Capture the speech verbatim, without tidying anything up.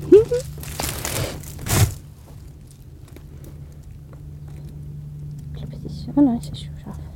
Ich glaube, ich. Oh nein, ich ist schon scharf.